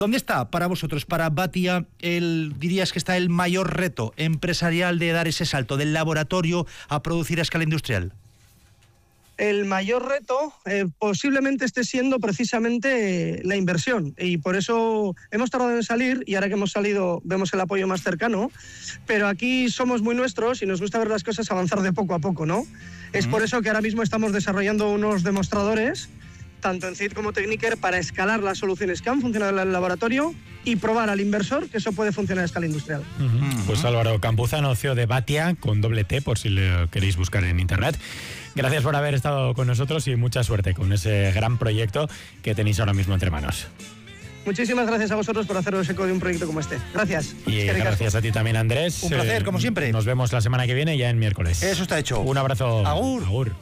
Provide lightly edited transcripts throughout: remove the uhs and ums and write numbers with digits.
¿Dónde está para vosotros, para Batia, dirías que está el mayor reto empresarial de dar ese salto del laboratorio a producir a escala industrial? El mayor reto posiblemente esté siendo precisamente la inversión, y por eso hemos tardado en salir, y ahora que hemos salido vemos el apoyo más cercano, pero aquí somos muy nuestros y nos gusta ver las cosas avanzar de poco a poco, ¿no? Es por eso que ahora mismo estamos desarrollando unos demostradores, tanto en CID como Techniker, para escalar las soluciones que han funcionado en el laboratorio y probar al inversor que eso puede funcionar a escala industrial. Pues Álvaro Campuzano, CEO de Batia, con doble T, por si lo queréis buscar en internet. Gracias por haber estado con nosotros y mucha suerte con ese gran proyecto que tenéis ahora mismo entre manos. Muchísimas gracias a vosotros por haceros eco de un proyecto como este. Gracias. Y gracias a ti también, Andrés. Un placer, como siempre. Nos vemos la semana que viene, ya en miércoles. Eso está hecho. Un abrazo. Agur. Agur.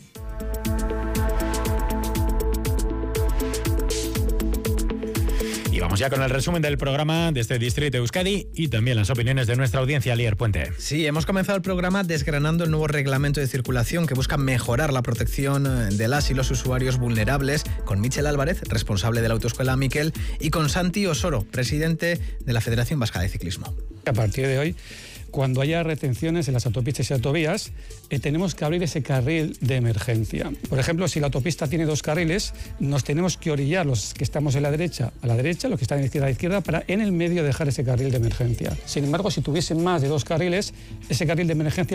Y vamos ya con el resumen del programa de este Distrito de Euskadi y también las opiniones de nuestra audiencia, Lier Puente. Sí, hemos comenzado el programa desgranando el nuevo reglamento de circulación que busca mejorar la protección de las y los usuarios vulnerables, con Michel Álvarez, responsable de la autoescuela Miquel, y con Santi Osoro, presidente de la Federación Vasca de Ciclismo. A partir de hoy, cuando haya retenciones en las autopistas y autovías, tenemos que abrir ese carril de emergencia. Por ejemplo, si la autopista tiene 2 carriles, nos tenemos que orillar los que estamos en la derecha a la derecha, los que están en la izquierda a la izquierda, para en el medio dejar ese carril de emergencia. Sin embargo, si tuviesen más de 2 carriles, ese carril de emergencia